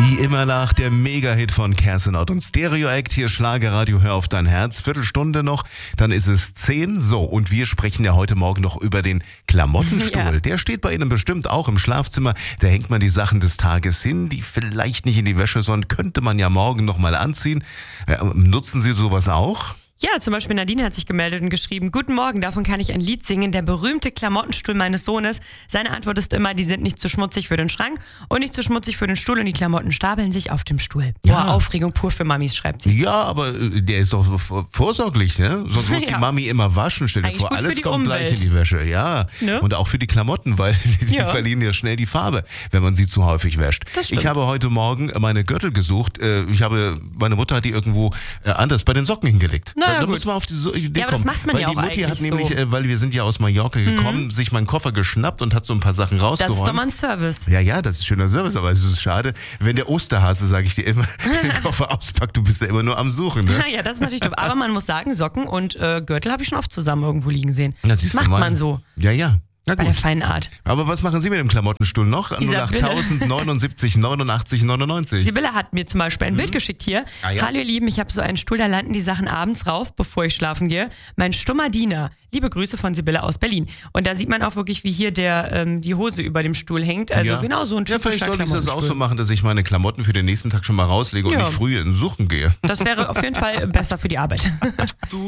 Wie immer nach der Mega-Hit von Kerstin Ott und Stereo Act. Hier Schlagerradio, hör auf dein Herz. Viertelstunde noch, dann ist es 10. So, und wir sprechen ja heute Morgen noch über den Klamottenstuhl. Ja. Der steht bei Ihnen bestimmt auch im Schlafzimmer. Da hängt man die Sachen des Tages hin, die vielleicht nicht in die Wäsche, sondern könnte man ja morgen nochmal anziehen. Nutzen Sie sowas auch? Ja, zum Beispiel Nadine hat sich gemeldet und geschrieben: Guten Morgen, davon kann ich ein Lied singen, der berühmte Klamottenstuhl meines Sohnes. Seine Antwort ist immer, die sind nicht zu schmutzig für den Schrank und nicht zu schmutzig für den Stuhl und die Klamotten stapeln sich auf dem Stuhl. Ja. Boah, Aufregung pur für Mamis, schreibt sie. Ja, aber der ist doch vorsorglich, ne? Sonst muss die Mami immer waschen, stell dir vor, alles kommt gleich in die Wäsche. Ja, ne? Und auch für die Klamotten, weil die verlieren ja schnell die Farbe, wenn man sie zu häufig wäscht. Ich habe heute Morgen meine Gürtel gesucht. Meine Mutter hat die irgendwo anders bei den Socken hingelegt. Na, da muss man auf die Idee aber das macht man weil ja auch die Mutti hat eigentlich nämlich, weil wir sind ja aus Mallorca gekommen, sich meinen Koffer geschnappt und hat so ein paar Sachen rausgeräumt. Das ist doch mal ein Service. Ja, das ist schöner Service, aber es ist schade, wenn der Osterhase, sage ich dir immer, den Koffer auspackt, du bist ja immer nur am Suchen. Ne? Ja, das ist natürlich doof. Aber man muss sagen, Socken und Gürtel habe ich schon oft zusammen irgendwo liegen sehen. Das macht man so. Ja. Bei der feinen Art. Aber was machen Sie mit dem Klamottenstuhl noch? 08.000 79 89 99. Sibylle hat mir zum Beispiel ein Bild geschickt hier. Ja. Hallo ihr Lieben, ich habe so einen Stuhl, da landen die Sachen abends rauf, bevor ich schlafen gehe. Mein stummer Diener. Liebe Grüße von Sibylle aus Berlin. Und da sieht man auch wirklich, wie hier die Hose über dem Stuhl hängt. Also genau so ein typischer vielleicht soll ich das auch so machen, dass ich meine Klamotten für den nächsten Tag schon mal rauslege und nicht früh in Suchen gehe. Das wäre auf jeden Fall besser für die Arbeit.